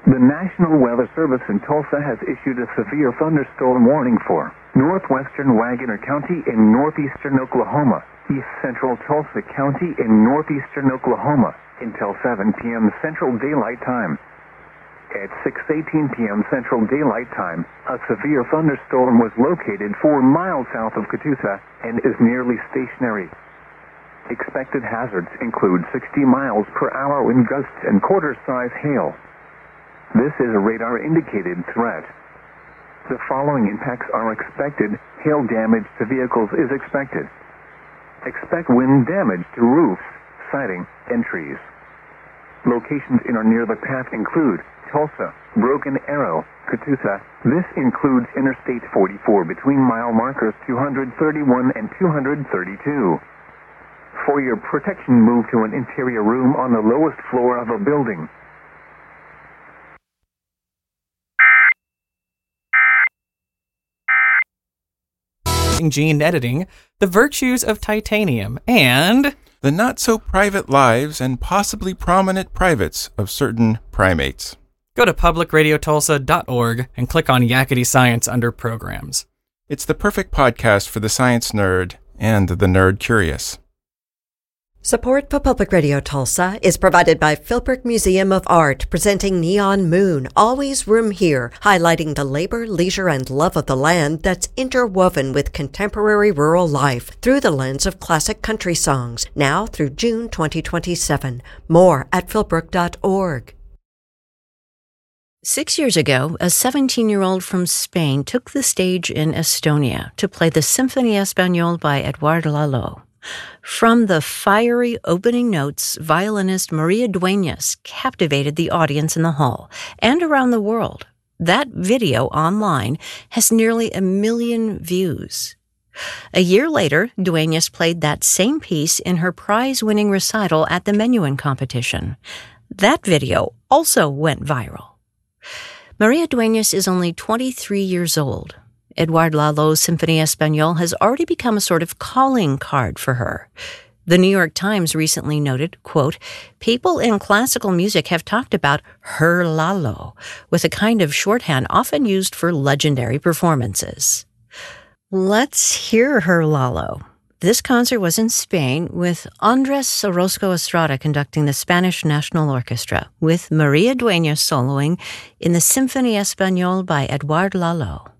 The National Weather Service in Tulsa has issued a severe thunderstorm warning for northwestern Waggoner County in northeastern Oklahoma, east central Tulsa County in northeastern Oklahoma until 7 p.m. Central Daylight Time. At 6:18 p.m. Central Daylight Time, a severe thunderstorm was located 4 miles south of Catoosa and is nearly stationary. Expected hazards include 60 miles per hour wind gusts and quarter-size hail. This is a radar-indicated threat. The following impacts are expected. Hail damage to vehicles is expected. Expect wind damage to roofs, siding, and trees. Locations in or near the path include Tulsa, Broken Arrow, Catoosa. This includes Interstate 44 between mile markers 231 and 232. For your protection, move to an interior room on the lowest floor of a building. Gene editing, the virtues of titanium, and the not-so-private lives and possibly prominent privates of certain primates. Go to publicradiotulsa.org and click on Yakety Science under Programs. It's the perfect podcast for the science nerd and the nerd curious. Support for Public Radio Tulsa is provided by Philbrook Museum of Art, presenting Neon Moon, Always Room Here, highlighting the labor, leisure, and love of the land that's interwoven with contemporary rural life through the lens of classic country songs, now through June 2027. More at philbrook.org. 6 years ago, a 17-year-old from Spain took the stage in Estonia to play the Symphonie Espagnole by Edouard Lalo. From the fiery opening notes, violinist Maria Dueñas captivated the audience in the hall and around the world. That video online has nearly 1 million views. A year later, Dueñas played that same piece in her prize-winning recital at the Menuhin competition. That video also went viral. Maria Dueñas is only 23 years old. Edouard Lalo's Symphonie Espagnole has already become a sort of calling card for her. The New York Times recently noted, quote, "People in classical music have talked about her Lalo, with a kind of shorthand often used for legendary performances." Let's hear her Lalo. This concert was in Spain with Andres Orozco Estrada conducting the Spanish National Orchestra, with Maria Dueñas soloing in the Symphonie Espagnole by Edouard Lalo.